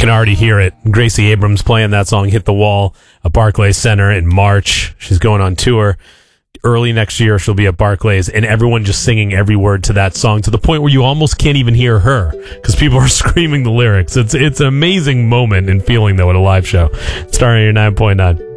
can already hear it. Gracie Abrams playing that song, Hit the Wall, at Barclays Center in March. She's going on tour. Early next year, she'll be at Barclays, and everyone just singing every word to that song to the point where you almost can't even hear her because people are screaming the lyrics. It's an amazing moment and feeling, though, at a live show. Starting your 9.9.